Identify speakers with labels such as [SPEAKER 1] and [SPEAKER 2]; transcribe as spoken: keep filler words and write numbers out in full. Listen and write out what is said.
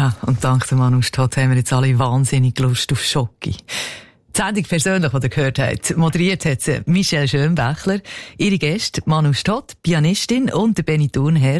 [SPEAKER 1] Ja, und dank dem Manu Stott haben wir jetzt alle wahnsinnig Lust auf Schoki. Die Sendung persönlich, die ihr gehört habt, moderiert hat sie Michelle Schönbächler. Ihre Gäste Manu Stott, Pianistin, und der Benny Thurnherr,